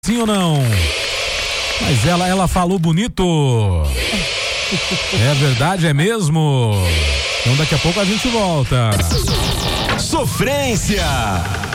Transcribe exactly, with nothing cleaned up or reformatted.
Sim ou não? Mas ela, ela falou bonito. É verdade, é mesmo? Então daqui a pouco a gente volta. Sofrência.